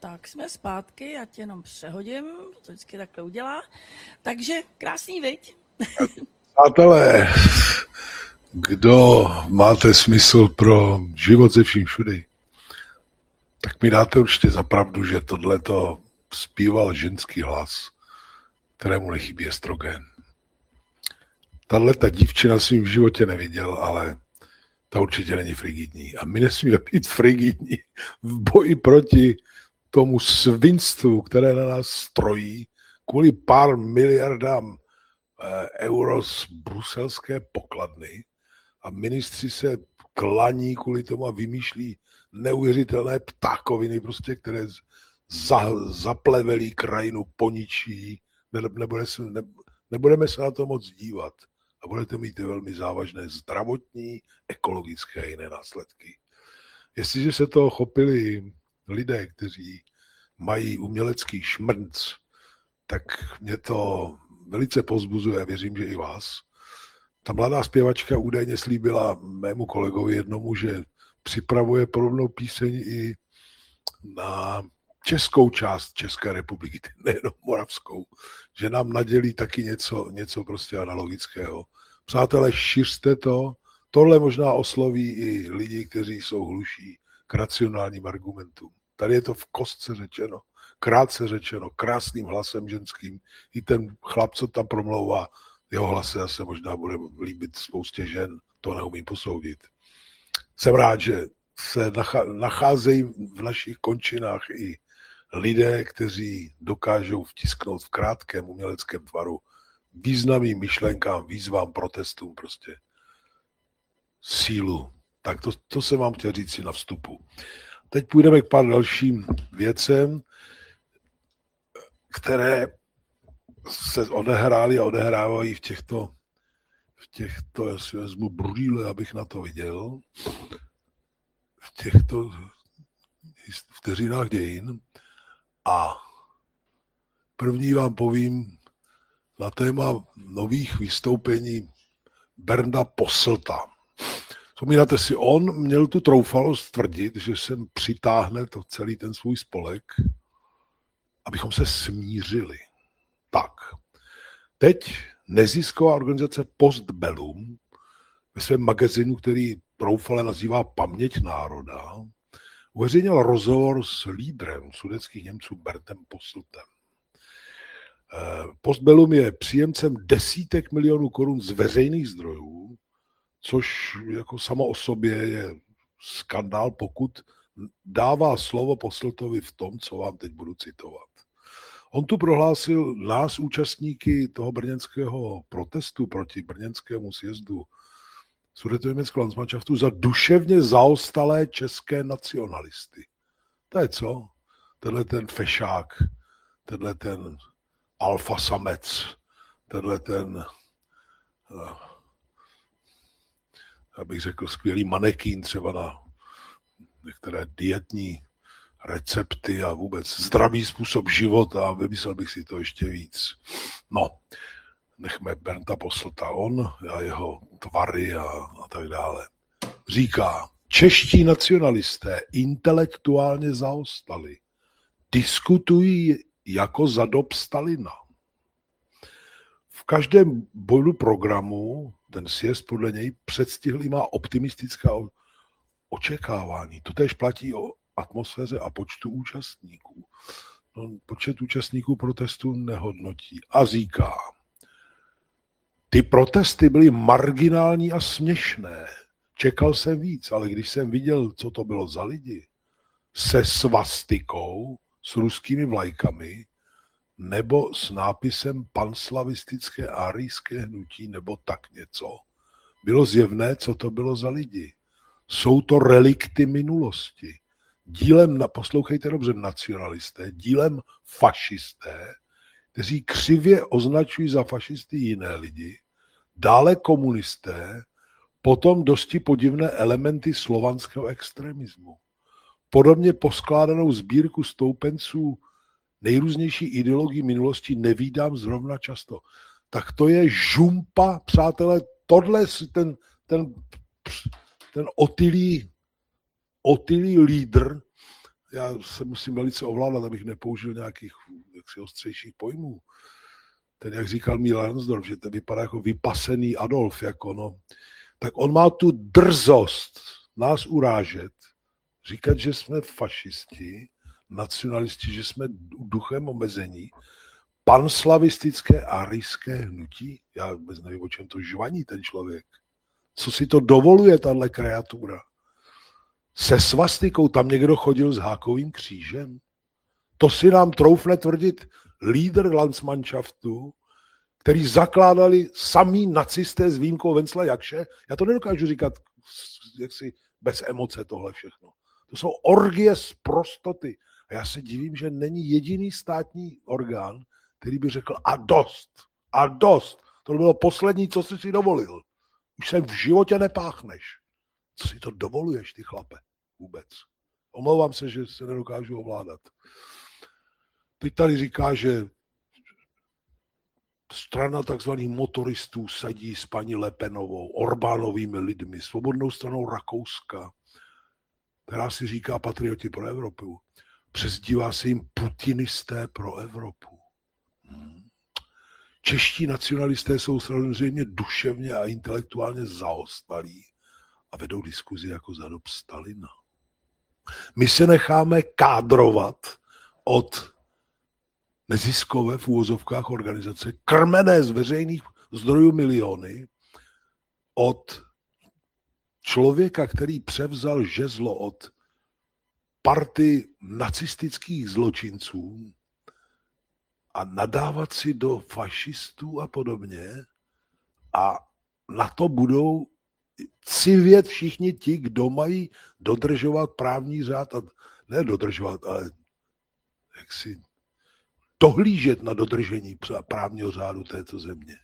Tak jsme zpátky, já tě jenom přehodím, to vždycky takhle udělá. Takže krásný, viď? Přátelé, kdo máte smysl pro život ze vším všudy, tak mi dáte určitě za pravdu, že tohleto zpíval ženský hlas, kterému nechybí estrogen. Tahleta dívčina svým v životě neviděl, ale ta určitě není frigidní. A my nesmíme být frigidní v boji proti tomu svinstvu, které na nás strojí kvůli pár miliardám euro z bruselské pokladny a ministři se klaní kvůli tomu a vymýšlí neuvěřitelné ptákoviny, prostě, které zaplevelí krajinu, poničí. Nebudeme se na to moc dívat a budete mít velmi závažné zdravotní, ekologické a jiné následky. Jestliže se toho chopili lidé, kteří mají umělecký šmrnc, tak mě to velice povzbuzuje a věřím, že i vás. Ta mladá zpěvačka údajně slíbila mému kolegovi jednomu, že připravuje podobnou píseň i na českou část České republiky, nejenom moravskou, že nám nadělí taky něco prostě analogického. Přátelé, šiřte to. Tohle možná osloví i lidi, kteří jsou hluší k racionálním argumentům. Tady je to v kostce řečeno, krátce řečeno, krásným hlasem ženským. I ten chlap, co tam promlouvá, jeho hlas se možná bude líbit spoustě žen, to neumím posoudit. Jsem rád, že se nacházejí v našich končinách i lidé, kteří dokážou vtisknout v krátkém uměleckém tvaru významným myšlenkám, výzvám, protestům prostě sílu. Tak to jsem vám chtěl říct si na vstupu. Teď půjdeme k pár dalším věcem, které se odehrály a odehrávají v těchto, já si vezmu brýle, abych na to viděl, v těchto vteřinách dějin. A první vám povím na téma nových vystoupení Bernda Posselta. Vzpomínáte si, on měl tu troufalost tvrdit, že sem přitáhne to celý ten svůj spolek, abychom se smířili. Tak, teď nezisková organizace Postbellum ve svém magazínu, který troufale nazývá Paměť národa, uveřejnil rozhovor s lídrem sudetských Němců Berndem Posseltem. Postbellum je příjemcem desítek milionů korun z veřejných zdrojů, což jako samo o sobě je skandál, pokud dává slovo Posseltovi v tom, co vám teď budu citovat. On tu prohlásil nás, účastníky toho brněnského protestu proti brněnskému sjezdu Sudetoněmeckého Landsmannschaftu za duševně zaostalé české nacionalisty. To je co? Tenhle ten fešák, tenhle ten alfa samec, tenhle ten, abych řekl, skvělý manekín třeba na některé dietní recepty a vůbec zdravý způsob života a vymyslel bych si to ještě víc. No, nechme Bernda Posselta, on a jeho tvary a tak dále. Říká, čeští nacionalisté intelektuálně zaostali, diskutují jako za dob Stalina. V každém bodu programu ten sjezd podle něj předstihlý má optimistická očekávání. To též platí o atmosféře a počtu účastníků. No, počet účastníků protestu nehodnotí a říká, ty protesty byly marginální a směšné. Čekal jsem víc, ale když jsem viděl, co to bylo za lidi, se svastikou, s ruskými vlajkami, nebo s nápisem panslavistické árijské hnutí, nebo tak něco, bylo zjevné, co to bylo za lidi. Jsou to relikty minulosti. Dílem, poslouchejte dobře, nacionalisté, dílem fašisté, kteří křivě označují za fašisty jiné lidi, dále komunisté, potom dosti podivné elementy slovanského extremismu. Podobně poskládanou sbírku stoupenců nejrůznější ideologii minulosti nevídám zrovna často. Tak to je žumpa, přátelé, tohle ten otylý lídr já se musím velice ovládat, abych nepoužil nějakých jaksi ostřejších pojmů. Ten, jak říkal Míl Lansdorf, že to vypadá jako vypasený Adolf, jako no, tak on má tu drzost nás urážet, říkat, že jsme fašisti, nacionalisti, že jsme duchem omezení, panslavistické arijské hnutí. Já vůbec nevím, o čem to žvaní ten člověk. Co si to dovoluje, tahle kreatura? Se svastikou tam někdo chodil s hákovým křížem? To si nám troufne tvrdit lídr Landsmannschaftu, který zakládali samý nacisté s výjimkou Vencla Jakše. Já to nedokážu říkat jaksi bez emoce tohle všechno. To jsou orgie z prostoty. A já se divím, že není jediný státní orgán, který by řekl a dost, a dost. To bylo poslední, co jsi si dovolil. Už se v životě nepáchneš. Co si to dovoluješ, ty chlape? Vůbec. Omlouvám se, že se nedokážu ovládat. Teď tady říká, že strana takzvaných motoristů sadí s paní Le Penovou, Orbánovými lidmi, Svobodnou stranou Rakouska, která si říká patrioti pro Evropu. Přezdívá se jim putinisté pro Evropu. Čeští nacionalisté jsou samozřejmě duševně a intelektuálně zaostalí a vedou diskuzi jako za dob Stalina. My se necháme kádrovat od neziskové v úvozovkách organizace, krmené z veřejných zdrojů miliony, od člověka, který převzal žezlo od party nacistických zločinců a nadávat si do fašistů a podobně. A na to budou civět všichni ti, kdo mají dodržovat právní řád, a ne dodržovat, ale jaksi dohlížet na dodržení právního řádu této země.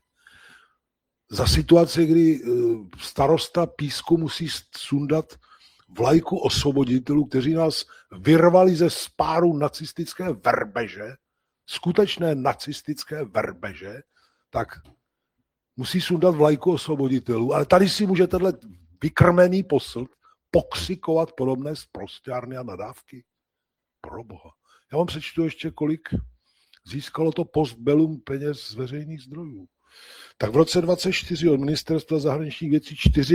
Za situace, kdy starosta Písku musí sundat vlajku osvoboditelů, kteří nás vyrvali ze spáru nacistické verbeže, skutečné nacistické verbeže, tak musí sundat vlajku osvoboditelů. Ale tady si může tenhle vykrmený posl pokřikovat podobné sprosťárny a nadávky. Pro boha. Já vám přečtu ještě, kolik získalo to postbellum peněz z veřejných zdrojů. Tak v roce 2024 od Ministerstva zahraničních věcí 4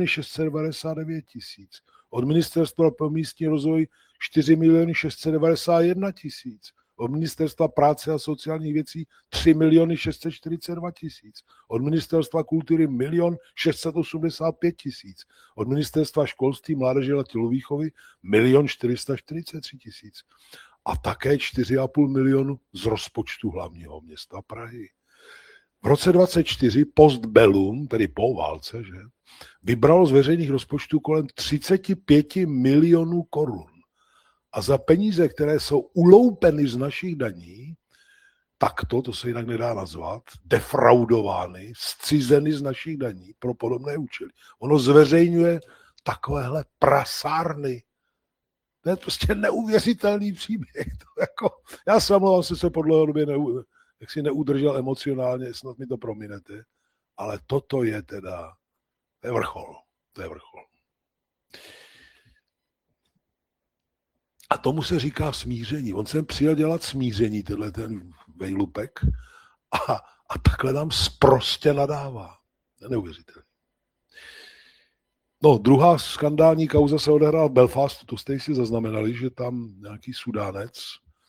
699 000. Od Ministerstva pro místní rozvoj 4 691 000. Od Ministerstva práce a sociálních věcí 3 642 000. Od Ministerstva kultury 1 685 000. Od Ministerstva školství, mládeže a tělovýchovy 1 443 000. A také 4,5 milionu z rozpočtu hlavního města Prahy. V roce 2024 postbellum, tedy po válce, že, vybralo z veřejných rozpočtů kolem 35 milionů korun. A za peníze, které jsou uloupeny z našich daní, takto, to se jinak nedá nazvat, defraudovány, zcizeny z našich daní pro podobné účely. Ono zveřejňuje takovéhle prasárny. To je prostě neuvěřitelný příběh. To jako, já se omlouvám, se po dlouhé době jak si neudržel emocionálně, snad mi to prominete, ale toto je teda, to je vrchol. To je vrchol. A tomu se říká smíření. On sem přijel dělat smíření, tenhle ten vejlupek, a takhle nám sprostě nadává. Neuvěřitelný. No, druhá skandální kauza se odehrála v Belfastu, to jste si zaznamenali, že tam nějaký Sudánec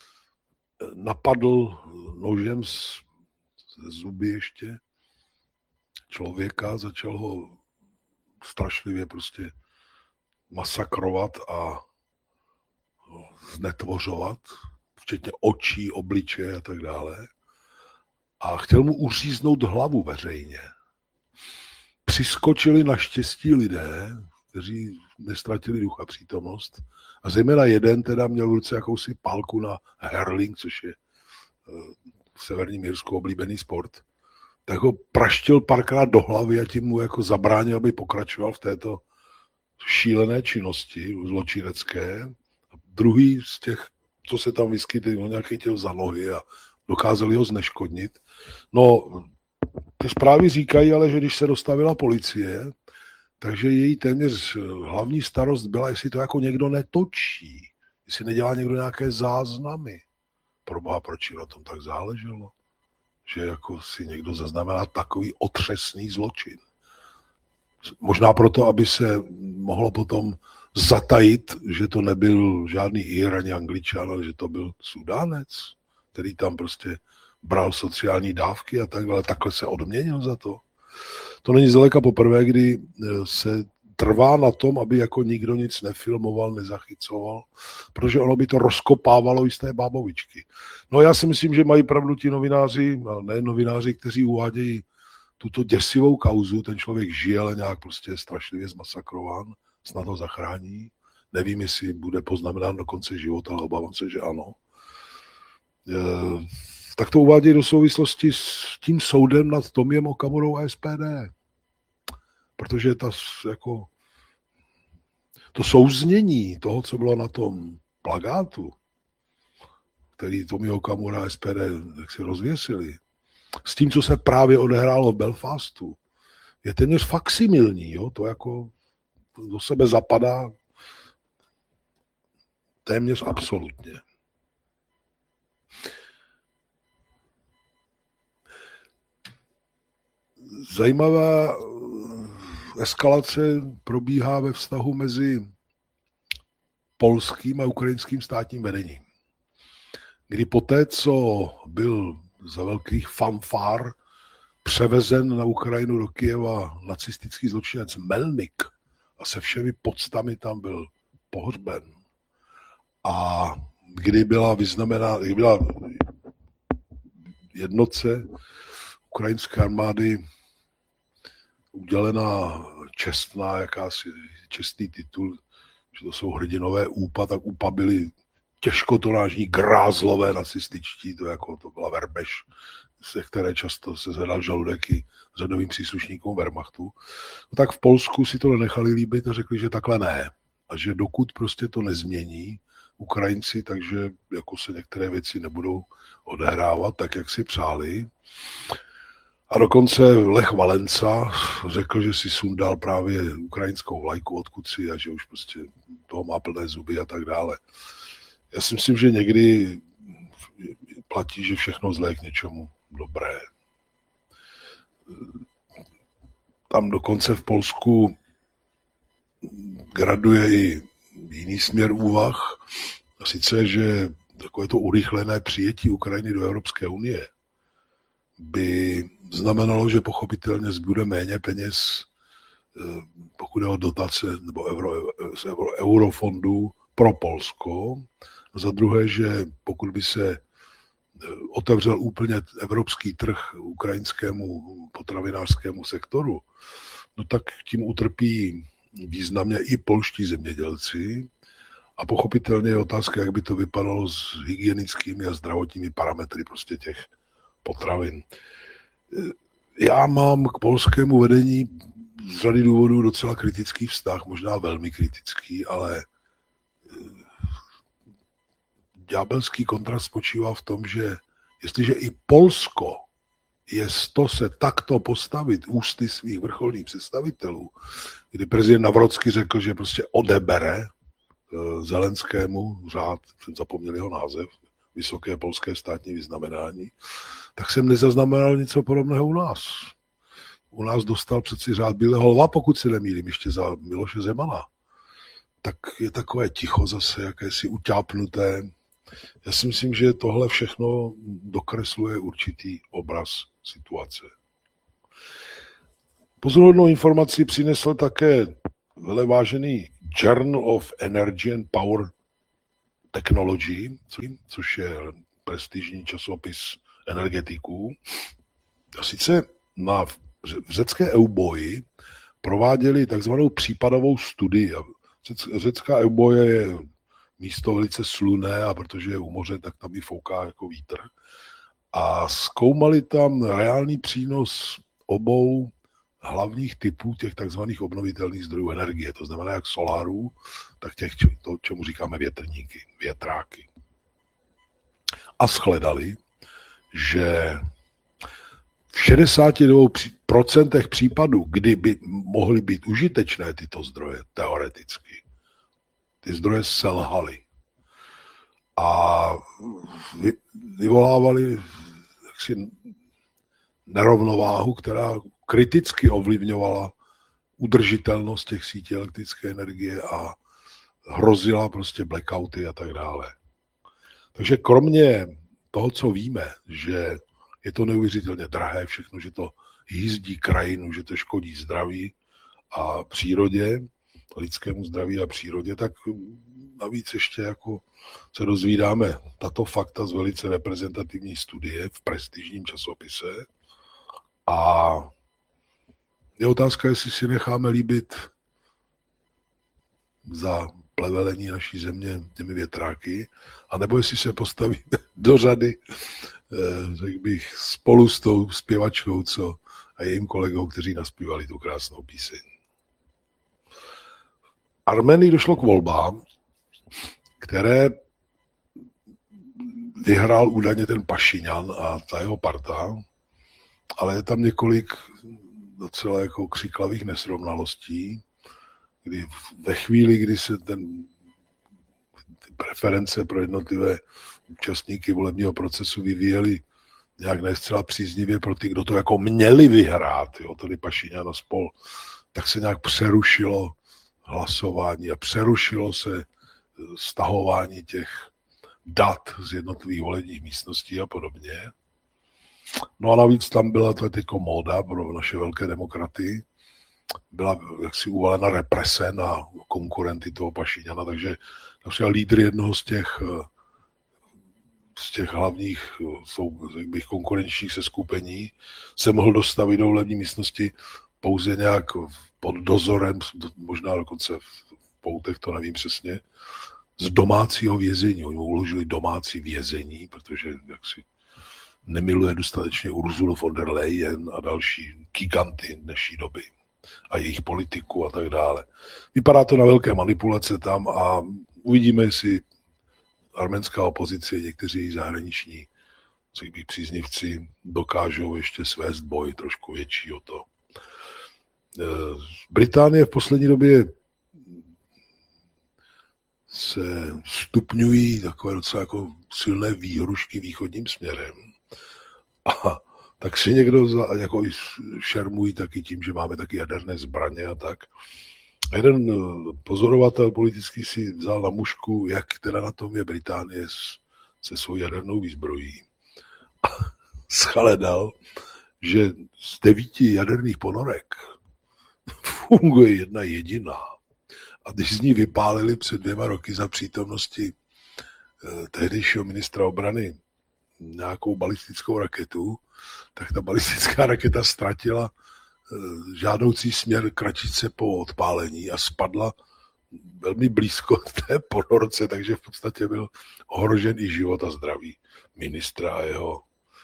napadl nožem ze zuby ještě člověka, začal ho strašlivě prostě masakrovat a znetvořovat, včetně očí, obličeje a tak dále. A chtěl mu uříznout hlavu veřejně. Přiskočili naštěstí lidé, kteří nestratili ducha přítomnost. A zejména jeden teda měl v ruce jakousi pálku na hurling, což je v Severním Irsku oblíbený sport. Tak ho praštil párkrát do hlavy a tím mu jako zabránil, aby pokračoval v této šílené činnosti zločinecké. A druhý z těch, co se tam vyskytli, on nějak chytil za nohy a dokázali ho zneškodnit. No, ty zprávy říkají ale, že když se dostavila policie, takže její téměř hlavní starost byla, jestli to jako někdo netočí. Jestli nedělá někdo nějaké záznamy. Proboha, proč jim na tom tak záleželo? Že jako si někdo zaznamená takový otřesný zločin. Možná proto, aby se mohlo potom zatajit, že to nebyl žádný Ir ani Angličan, ale že to byl Sudánec, který tam prostě bral sociální dávky a tak, ale takhle se odměnil za to. To není zdaleka poprvé, kdy se trvá na tom, aby jako nikdo nic nefilmoval, nezachycoval, protože ono by to rozkopávalo jisté bábovičky. No já si myslím, že mají pravdu ti novináři, ne novináři, kteří uvádějí tuto děsivou kauzu, ten člověk žije, ale nějak prostě strašlivě zmasakrován, snad ho zachrání. Nevím, jestli bude poznamenán do konce života, ale obávám se, že ano. Tak to uvádějí do souvislosti s tím soudem nad Tomiem Okamurou a SPD. Protože to souznění toho, co bylo na tom plakátu, který Tomio Okamura a SPD jak si rozvěsili, s tím, co se právě odehrálo v Belfastu, je téměř faksimilní. Jo? To jako do sebe zapadá téměř absolutně. Zajímavá eskalace probíhá ve vztahu mezi polským a ukrajinským státním vedením. Kdy poté, co byl za velkých fanfár převezen na Ukrajinu do Kyjeva nacistický zločinec Melnik a se všemi poctami tam byl pohřben. A kdy byla jednotce ukrajinské armády udělená čestný titul, že to jsou hrdinové ÚPA, tak ÚPA byli těžkotonážní grázlové nacističtí, to byla verbež, se které často se zvedal žaludek i řadovým příslušníkům Wehrmachtu. No tak v Polsku si to nenechali líbit a řekli, že takhle ne. A že dokud prostě to nezmění Ukrajinci, takže jako se některé věci nebudou odehrávat tak, jak si přáli. A dokonce Lech Valenca řekl, že si sundal právě ukrajinskou vlajku od kuci a že už prostě toho má plné zuby a tak dále. Já si myslím, že někdy platí, že všechno zlé k něčemu dobré. Tam dokonce v Polsku graduje i jiný směr úvah, a sice, že takové to urychlené přijetí Ukrajiny do Evropské unie by znamenalo, že pochopitelně zbude méně peněz, pokud je o dotace nebo eurofondů pro Polsko. Za druhé, že pokud by se otevřel úplně evropský trh ukrajinskému potravinářskému sektoru, no tak tím utrpí významně i polští zemědělci. A pochopitelně je otázka, jak by to vypadalo s hygienickými a zdravotními parametry prostě těch potravin. Já mám k polskému vedení z řady důvodů docela kritický vztah, možná velmi kritický, ale ďábelský kontrast spočívá v tom, že jestliže i Polsko je se takto postavit ústy svých vrcholných představitelů, kdy prezident Nawrocki řekl, že prostě odebere Zelenskému řád, jsem zapomněl jeho název, vysoké polské státní vyznamenání, tak jsem nezaznamenal něco podobného u nás. U nás dostal přeci řád Bílého lva, pokud se nemýlím, ještě za Miloše Zemana. Tak je takové ticho zase, jakési utápnuté. Já si myslím, že tohle všechno dokresluje určitý obraz situace. Pozoruhodnou informaci přinesl také velevážený Journal of Energy and Power Technology, což je prestižní časopis energetiků. A sice v řecké Euboji prováděli takzvanou případovou studii. Řecká Euboje je místo velice slunné a protože je u moře, tak tam i fouká jako vítr. A zkoumali tam reálný přínos obou hlavních typů těch takzvaných obnovitelných zdrojů energie. To znamená jak solárů, tak to, čemu říkáme větrníky, větráky. A shledali, že v 62% případů, kdy by mohly být užitečné tyto zdroje, teoreticky, ty zdroje selhaly. vyvolávali jaksi nerovnováhu, která kriticky ovlivňovala udržitelnost těch sítí elektrické energie a hrozila prostě blackouty a tak dále. Takže kromě toho, co víme, že je to neuvěřitelně drahé všechno, že to jízdí krajinu, že to škodí zdraví a přírodě, lidskému zdraví a přírodě, tak navíc ještě jako se dozvídáme tato fakta z velice reprezentativní studie v prestižním časopise. A je otázka, jestli si necháme líbit za plevelení naší země těmi větráky, anebo jestli se postavíme do řady, řekl bych, spolu s tou zpěvačkou a jejím kolegou, kteří naspívali tu krásnou píseň. Arménii došlo k volbám, které vyhrál údajně ten Pašinjan a ta jeho parta, ale je tam několik docela jako křiklavých nesrovnalostí, kdy ve chvíli, kdy se ty preference pro jednotlivé účastníky volebního procesu vyvíjely nějak ne zcela příznivě pro ty, kdo to jako měli vyhrát, jo, tedy Pašinjan a spol, tak se nějak přerušilo hlasování a přerušilo se stahování těch dat z jednotlivých volebních místností a podobně. No a navíc tam byla to teďko móda pro naše velké demokraty, byla jaksi uvalena represe na konkurenty toho Pašinjana, takže například lídr jednoho z těch hlavních konkurenčních seskupení se mohl dostavit do volební místnosti pouze nějak pod dozorem, možná dokonce v poutech, to nevím přesně, z domácího vězení. Oni mu uložili domácí vězení, protože jaksi nemiluje dostatečně Ursulu von der Leyen a další giganty dnešní doby a jejich politiku a tak dále. Vypadá to na velké manipulace tam a uvidíme, jestli arménská opozice, někteří zahraniční příznivci dokážou ještě svést boj trošku větší o to. Británie v poslední době se stupňují takové docela jako silné výhrušky východním směrem. A tak si někdo jako šermují taky tím, že máme taky jaderné zbraně a tak. A jeden pozorovatel politický si vzal na mušku, jak teda na tom je Británie se svou jadernou výzbrojí. A shledal, že z 9 jaderných ponorek funguje jedna jediná. A když z ní vypálili před 2 roky za přítomnosti tehdejšího ministra obrany nějakou balistickou raketu, tak ta balistická raketa ztratila žádoucí směr kračice po odpálení a spadla velmi blízko té ponorce, takže v podstatě byl ohrožen i život a zdraví ministra a jeho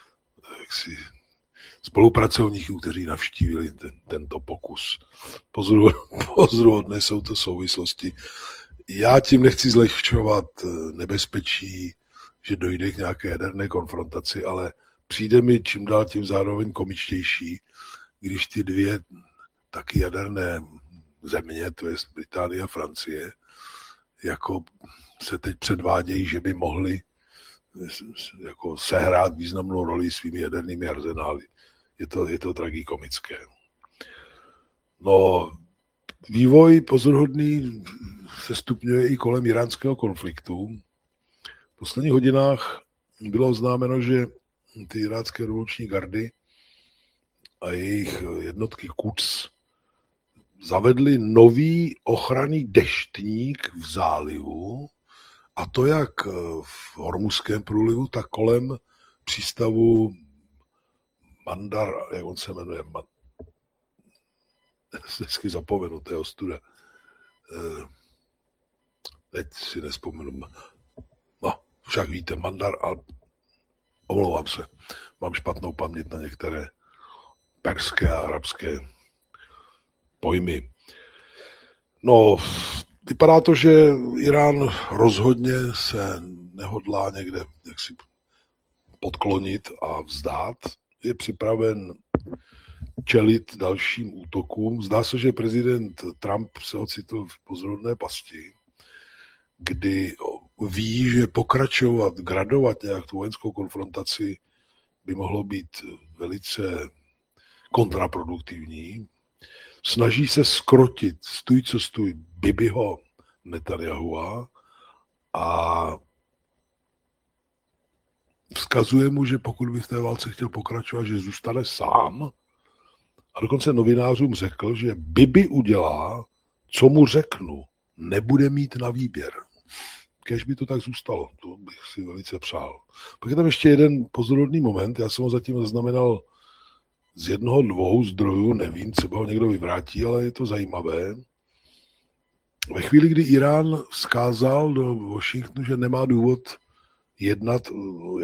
spolupracovníků, kteří navštívili tento pokus. Pozoruhodné jsou to souvislosti. Já tím nechci zlehčovat nebezpečí, že dojde k nějaké jaderné konfrontaci, ale přijde mi čím dál tím zároveň komičtější, když ty 2 taky jaderné země, to je Británie a Francie, jako se teď předvádějí, že by mohli jako sehrát významnou roli svými jadernými arzenály. Je to tragikomické. No, vývoj pozoruhodný se stupňuje i kolem iránského konfliktu. V posledních hodinách bylo oznámeno, že ty irácké revoluční gardy a jejich jednotky Quds zavedli nový ochranný deštník v zálivu, a to jak v Hormuzském průlivu, tak kolem přístavu Mandar, jak on se jmenuje, vždycky zapomenu, to je ostuda. Teď si nespomenu. No, však víte, Mandar, a omlouvám se, mám špatnou paměť na některé perské a arabské pojmy. No, vypadá to, že Irán rozhodně se nehodlá někde jaksi podklonit a vzdát. Je připraven čelit dalším útokům. Zdá se, že prezident Trump se ocitl v pozoruhodné pasti, kdy ví, že pokračovat, gradovat nějak tu vojenskou konfrontaci by mohlo být velice kontraproduktivní. Snaží se skrotit stůj co stůj Bibiho Netanyahua a vzkazuje mu, že pokud by v té válce chtěl pokračovat, že zůstane sám. A dokonce novinářům řekl, že Bibi udělá, co mu řeknu, nebude mít na výběr. Kéž by to tak zůstalo, to bych si velice přál. Pak je tam ještě jeden pozorodný moment, já jsem ho zatím zaznamenal z jednoho, dvou zdrojů, nevím, třeba ho někdo vyvrátí, ale je to zajímavé. Ve chvíli, kdy Irán vzkázal do Washingtonu, že nemá důvod jednat o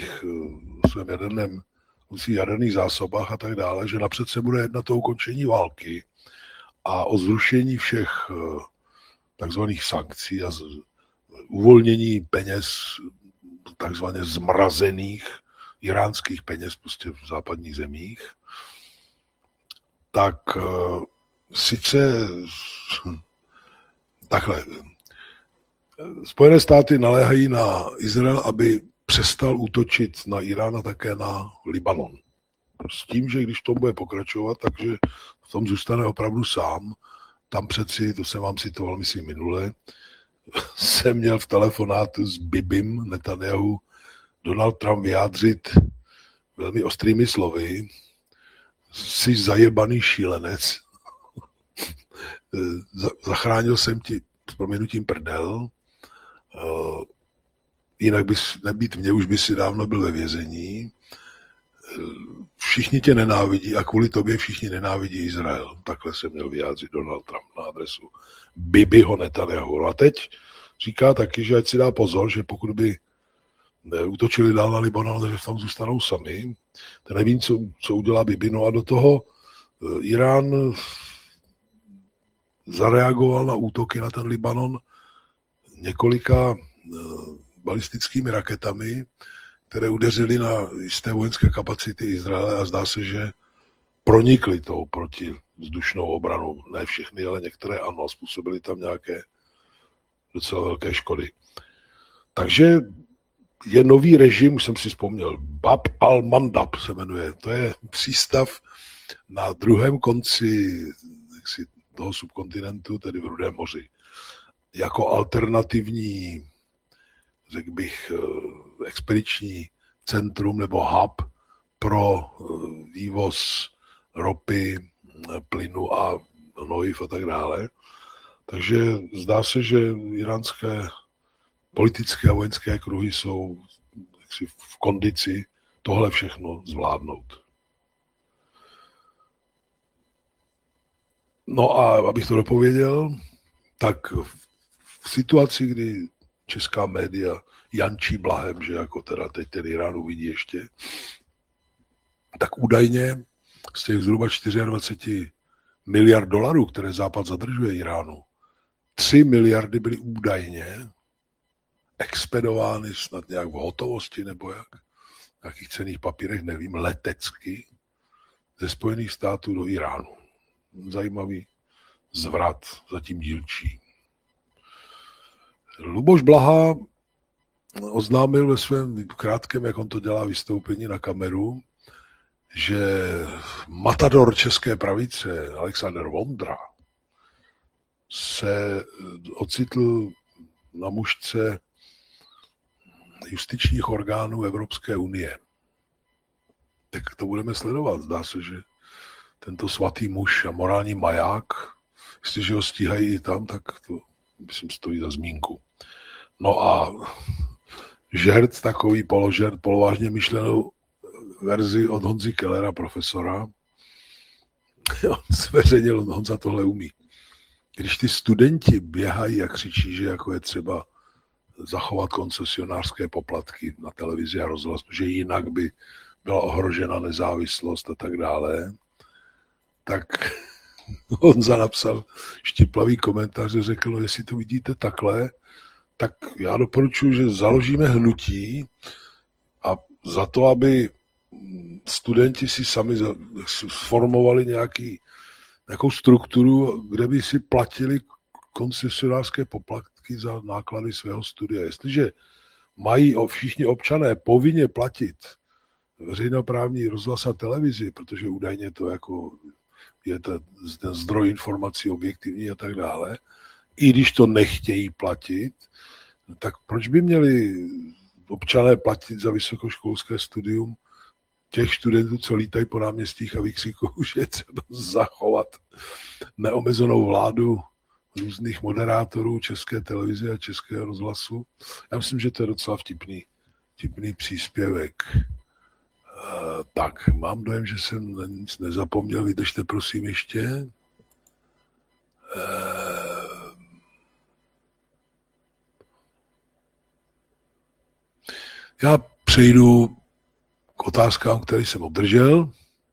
svém jaderných zásobách a tak dále, že napřed se bude jednat o ukončení války a o zrušení všech takzvaných sankcí a uvolnění peněz, takzvaně zmrazených iránských peněz prostě v západních zemích, tak sice takhle. Spojené státy naléhají na Izrael, aby přestal útočit na Irán a také na Libanon. S tím, že když to bude pokračovat, takže v tom zůstane opravdu sám. Tam přeci, to jsem vám citoval, myslím minule, jsem měl v telefonátu s Bibim Netanyahu Donald Trump vyjádřit velmi ostrými slovy: jsi zajebaný šílenec, zachránil jsem ti s prominutím prdel, jinak bys nebýt mě, už by si dávno byl ve vězení, všichni tě nenávidí a kvůli tobě všichni nenávidí Izrael. Takhle se měl vyjádřit Donald Trump na adresu Bibiho Netanyahu. A teď říká taky, že ať si dá pozor, že pokud by útočili dál na Libanon, že tam zůstanou sami. To nevím, co udělá Bibi. No a do toho Irán zareagoval na útoky na ten Libanon několika balistickými raketami, které udeřily na jisté vojenské kapacity Izraele a zdá se, že pronikly tou protivzdušnou obranu. Ne všechny, ale některé ano, a způsobily tam nějaké docela velké škody. Takže je nový režim, už jsem si vzpomněl, Bab al-Mandab se jmenuje. To je přístav na druhém konci toho subkontinentu, tedy v Rudém moři. Jako alternativní, řekl bych, expediční centrum nebo hub pro vývoz ropy, plynu a hnojiv a tak dále. Takže zdá se, že iránské politické a vojenské kruhy jsou v kondici tohle všechno zvládnout. No a abych to dopověděl, tak v situaci, kdy česká média jančí blahem, že jako teda teď ten Irán uvidí ještě, tak údajně z těch zhruba 24 miliard dolarů, které Západ zadržuje Iránu, 3 miliardy byly údajně expedovány snad nějak v hotovosti nebo jak, v nějakých cenných papírech, nevím, letecky ze Spojených států do Iránu. Zajímavý zvrat, zatím dílčí. Luboš Blaha oznámil ve svém krátkém, jak on to dělá, vystoupení na kameru, že matador české pravice Alexander Vondra se ocitl na mušce justičních orgánů Evropské unie. Tak to budeme sledovat. Zdá se, že tento svatý muž a morální maják, jestliže ho stíhají i tam, tak to, myslím, stojí za zmínku. No a žert, takový položert, polovážně myšlenou verzi od Honzy Kellera, profesora. On zveřejnil, Honza tohle umí. Když ty studenti běhají a křičí, že jako je třeba zachovat koncesionářské poplatky na televizi a rozhlasu, že jinak by byla ohrožena nezávislost a tak dále, tak Honza napsal štiplavý komentář a řekl, no jestli to vidíte takhle, tak já doporučuji, že založíme hnutí a za to, aby studenti si sami sformovali nějakou strukturu, kde by si platili koncesionářské poplatky poplatky za náklady svého studia. Jestliže mají všichni občané povinně platit veřejnoprávní rozhlas a televizi, protože údajně to jako je ten zdroj informací objektivní a tak dále, i když to nechtějí platit, tak proč by měli občané platit za vysokoškolské studium těch studentů, co lítají po náměstích a vykřikují, že je třeba zachovat neomezenou vládu různých moderátorů České televize a Českého rozhlasu. Já myslím, že to je docela vtipný příspěvek. Tak, mám dojem, že jsem na nic nezapomněl. Vydržte prosím ještě. Já přejdu k otázkám, které jsem obdržel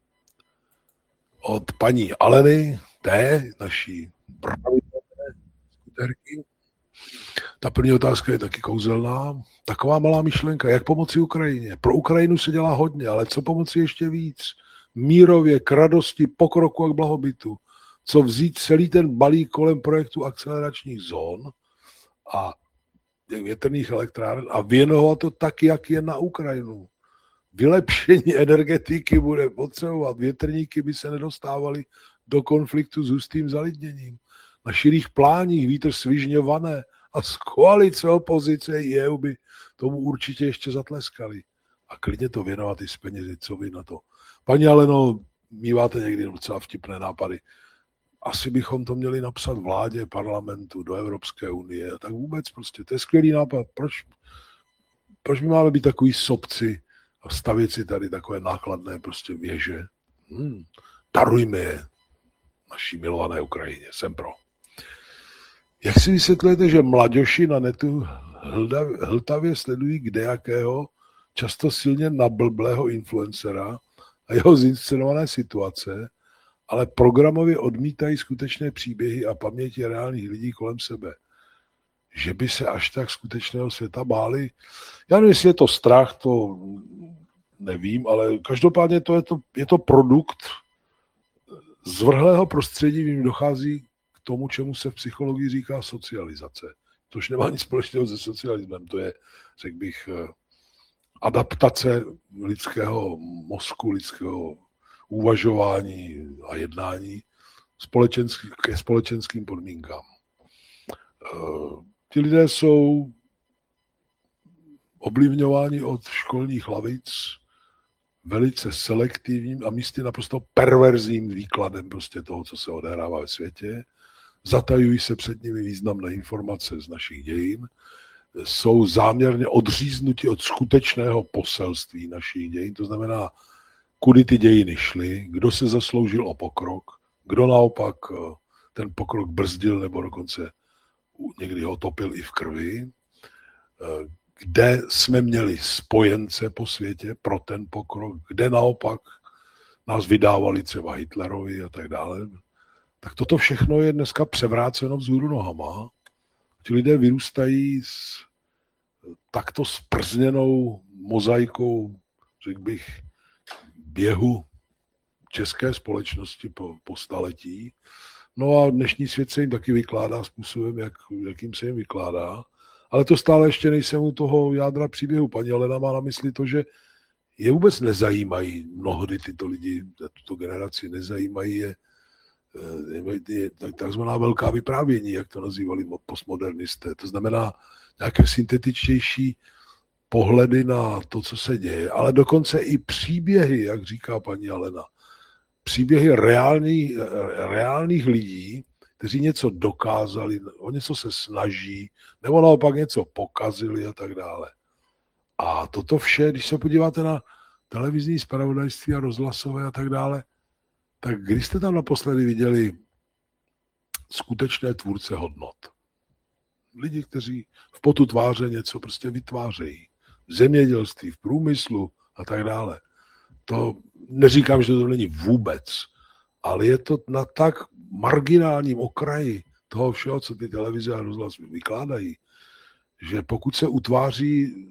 od paní Aleny, naší pravidelné skuterky. Ta první otázka je taky kouzelná. Taková malá myšlenka, jak pomoci Ukrajině? Pro Ukrajinu se dělá hodně, ale co pomoci ještě víc? Mírově, k radosti, pokroku a k blahobytu. Co vzít celý ten balík kolem projektu akceleračních zón a větrných elektráren a věnovat to tak, jak je na Ukrajinu. Vylepšení energetiky bude potřebovat. Větrníky by se nedostávaly do konfliktu s hustým zalidněním. Na širých pláních vítr svižňované a z koalice opozice i EU by tomu určitě ještě zatleskali. A klidně to věnovat i z penězi, co vy na to. Paní Aleno, míváte někdy docela vtipné nápady. Asi bychom to měli napsat vládě, parlamentu, do Evropské unie. Tak vůbec prostě, to je skvělý nápad. Proč by máme být takový sobci a stavět si tady takové nákladné prostě věže? Darujme je naší milované Ukrajině. Jsem pro. Jak si vysvětlujete, že mladěši na netu hltavě sledují kdejakého, často silně nablblého influencera a jeho zinscenované situace, ale programově odmítají skutečné příběhy a paměti reálných lidí kolem sebe? Že by se až tak skutečného světa báli? Já nevím, jestli je to strach, to nevím, ale každopádně je to produkt zvrhlého prostředí, v něm dochází k tomu, čemu se v psychologii říká socializace. Tož nemá nic společného se socialismem, to je, řekl bych, adaptace lidského mozku, lidského uvažování a jednání ke společenským podmínkám. Ti lidé jsou ovlivňováni od školních lavic velice selektivním a místy naprosto perverzním výkladem prostě toho, co se odehrává ve světě. Zatajují se před nimi významné informace z našich dějin, jsou záměrně odříznuti od skutečného poselství našich dějin, to znamená, kudy ty dějiny šly, kdo se zasloužil o pokrok, kdo naopak ten pokrok brzdil nebo dokonce někdy ho topil i v krvi, kde jsme měli spojence po světě pro ten pokrok, kde naopak nás vydávali třeba Hitlerovi a tak dále. Tak toto všechno je dneska převráceno vzhůru nohama. Ti lidé vyrůstají s takto sprzněnou mozaikou, řekl bych, běhu české společnosti po staletí. No a dnešní svět se jim taky vykládá způsobem, jakým se jim vykládá. Ale to stále ještě nejsem u toho jádra příběhu. Paní Alena má na mysli to, že je vůbec nezajímají mnohdy tyto lidi, tuto generaci nezajímají je takzvaná velká vyprávění, jak to nazývali postmodernisté. To znamená nějaké syntetičtější pohledy na to, co se děje, ale dokonce i příběhy, jak říká paní Alena. Příběhy reálných lidí, kteří něco dokázali, o něco se snaží, nebo naopak něco pokazili a tak dále. A toto vše, když se podíváte na televizní zpravodajství a rozhlasové a tak dále, tak kdy jste tam naposledy viděli skutečné tvůrce hodnot? Lidi, kteří v potu tváře něco prostě vytvářejí. V zemědělství, v průmyslu a tak dále. To neříkám, že to není vůbec, ale je to na tak marginálním okraji toho všeho, co ty televize a rozhlas vykládají, že pokud se utváří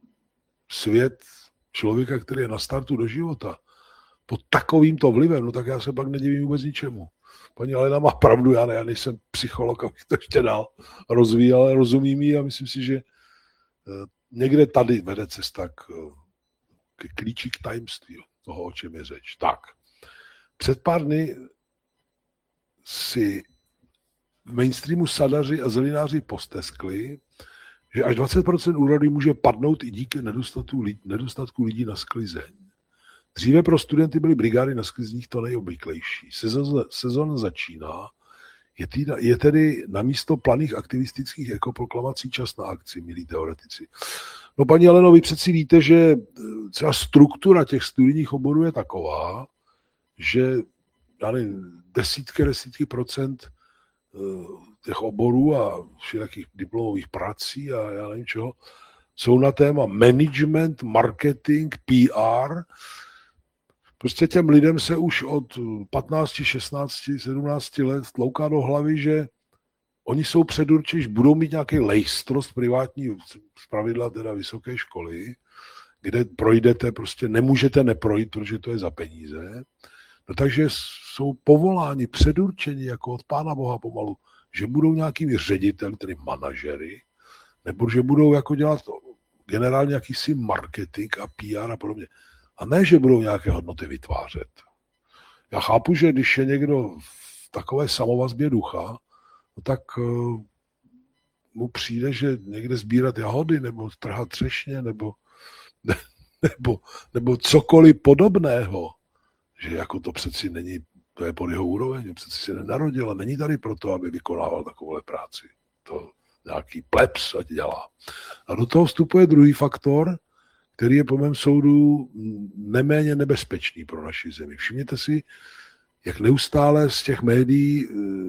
svět člověka, který je na startu do života, pod takovýmto vlivem, no tak já se pak nedivím vůbec ničemu. paní Alena má pravdu, já nejsem psycholog, abych to ještě dál rozvíjel, ale rozumím jí a myslím si, že někde tady vede cesta k klíči k tajemství toho, o čem je řeč. Tak, před pár dny si v mainstreamu sadaři a zelináři posteskli, že až 20% úrody může padnout i díky nedostatku lidí na sklizeň. Dříve pro studenty byly brigády na sklizních to nejobvyklejší. Sezon začíná, je tedy namísto planých aktivistických ekoproklamací čas na akci, milí teoretici. No paní Aleno, vy přeci víte, že celá struktura těch studijních oborů je taková, že desítky procent těch oborů a všelijakých diplomových prací a já nevím čeho, jsou na téma management, marketing, PR. Prostě těm lidem se už od 15, 16, 17 let tlouká do hlavy, že oni jsou předurčeni, že budou mít nějaký lejstrost privátní, zpravidla teda vysoké školy, kde projdete, prostě nemůžete neprojít, protože to je za peníze. No takže jsou povoláni, předurčeni jako od Pána Boha pomalu, že budou nějakými řediteli, tedy manažery, nebo že budou jako dělat generálně jakýsi marketing a PR a podobně. A ne, že budou nějaké hodnoty vytvářet. Já chápu, že když je někdo v takové samovazbě ducha, no tak mu přijde, že někde sbírat jahody, nebo trhat třešně, nebo cokoliv podobného, že jako to přeci není, to je pod jeho úroveň, přeci se nenarodil a není tady proto, aby vykonával takovou práci. To nějaký plebs ať dělá. A do toho vstupuje druhý faktor, který je po mém soudu neméně nebezpečný pro naši zemi. Všimněte si, jak neustále z těch médií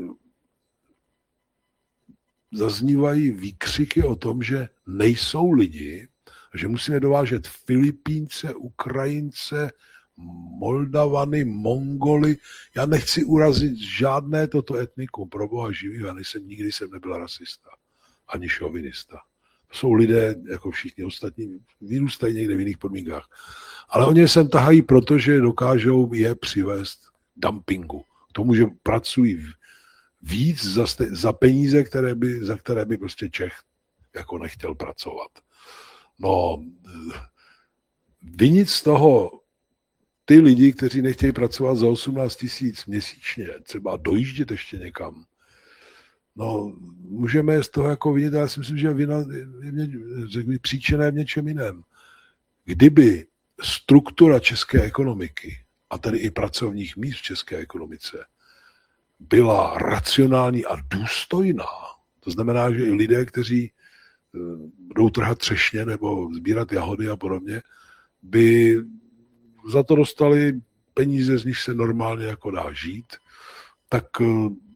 zaznívají výkřiky o tom, že nejsou lidi, že musíme dovážet Filipínce, Ukrajince, Moldavany, Mongoly. Já nechci urazit žádné toto etnikum, pro boha živý, já nikdy jsem nebyl rasista, ani šovinista. Jsou lidé, jako všichni ostatní, vyrůstají někde v jiných podmínkách. Ale oni sem tahají, protože dokážou je přivést dumpingu. K tomu, že pracují víc za peníze, za které by prostě Čech jako nechtěl pracovat. No, vinit z toho ty lidi, kteří nechtějí pracovat za 18 000 měsíčně, třeba dojíždět ještě někam, no, můžeme z toho jako vinit, ale já si myslím, že příčina je v něčem jiném. Kdyby struktura české ekonomiky, a tedy i pracovních míst v české ekonomice, byla racionální a důstojná, to znamená, že i lidé, kteří budou trhat třešně nebo sbírat jahody a podobně, by za to dostali peníze, z nich se normálně jako dá žít, tak